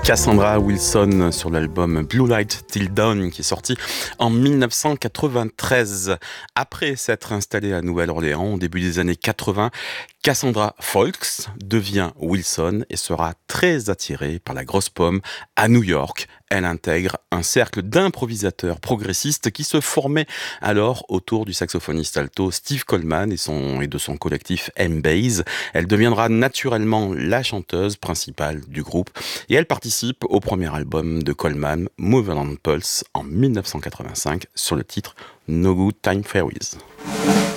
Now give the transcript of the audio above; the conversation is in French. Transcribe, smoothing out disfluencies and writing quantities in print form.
Cassandra Wilson sur l'album Blue Light Till Dawn qui est sorti en 1993. Après s'être installée à Nouvelle-Orléans au début des années 80, Cassandra Folks devient Wilson et sera très attirée par la grosse pomme à New York. Elle intègre un cercle d'improvisateurs progressistes qui se formait alors autour du saxophoniste alto Steve Coleman et de son collectif M-Base. Elle deviendra naturellement la chanteuse principale du groupe et elle participe au premier album de Coleman, Move Around Pulse, en 1985 sur le titre No Good Time Fairies.